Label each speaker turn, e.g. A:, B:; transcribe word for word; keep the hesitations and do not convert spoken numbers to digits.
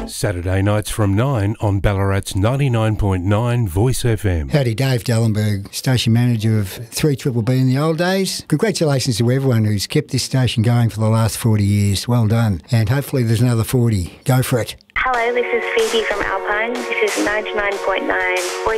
A: Saturday nights from nine on Ballarat's ninety-nine point nine Voice F M.
B: Howdy, Dave Dellenberg, station manager of three B B B in the old days. Congratulations to everyone who's kept this station going for the last forty years. Well done. And hopefully there's another forty. Go for it.
C: Hello, this is Phoebe from Alpine. This is ninety-nine point nine Voice